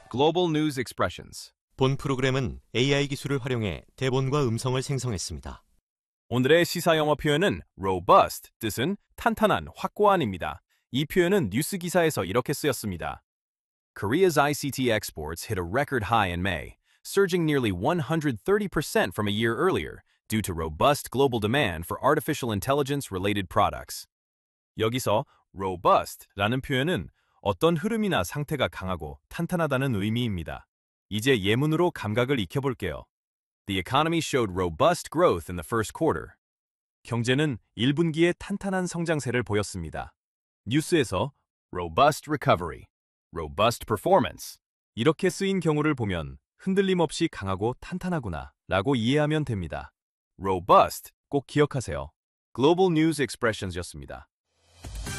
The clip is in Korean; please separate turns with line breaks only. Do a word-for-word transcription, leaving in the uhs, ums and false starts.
Global News Expressions.
본 프로그램은 에이아이 기술을 활용해 대본과 음성을 생성했습니다.
오늘의 시사 영어 표현은 robust, 뜻은 탄탄한, 확고한입니다. 이 표현은 뉴스 기사에서 이렇게 쓰였습니다. Korea's I C T exports hit a record high in May, surging nearly one hundred thirty percent from a year earlier due to robust global demand for artificial intelligence-related products. 여기서 robust라는 표현은 어떤 흐름이나 상태가 강하고 탄탄하다는 의미입니다. 이제 예문으로 감각을 익혀볼게요. The economy showed robust growth in the first quarter. 경제는 일 분기에 탄탄한 성장세를 보였습니다. 뉴스에서 robust recovery, robust performance 이렇게 쓰인 경우를 보면 흔들림 없이 강하고 탄탄하구나 라고 이해하면 됩니다. robust 꼭 기억하세요. Global News Expressions였습니다.